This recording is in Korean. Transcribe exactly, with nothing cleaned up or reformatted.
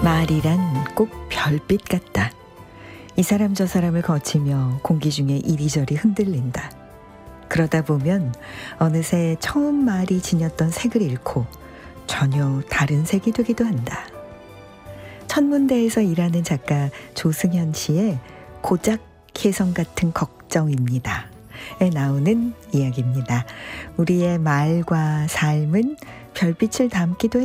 말이란 꼭 별빛 같다. 이 사람 저 사람을 거치며 공기 중에 이리저리 흔들린다. 그러다 보면 어느새 처음 말이 지녔던 색을 잃고 전혀 다른 색이 되기도 한다. 천문대에서 일하는 작가 조승현 씨의 고작 혜성 같은 걱정입니다. 에 나오는 이야기입니다. 우리의 말과 삶은 별빛을 담기도